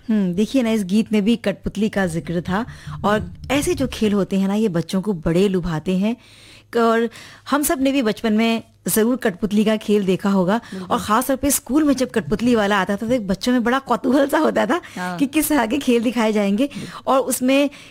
देखिए ना, इस गीत में भी कठपुतली का जिक्र था। और ऐसे जो खेल होते हैं ना, ये बच्चों को बड़े लुभाते हैं। और हम सब ने भी बचपन में जरूर कठपुतली का खेल देखा होगा। और खास तौर पे स्कूल में जब कठपुतली वाला आता था तो एक बच्चों में बड़ा कौतूहल सा होता था कि किस तरह के खेल दिखाए जाएंगे। और उसमें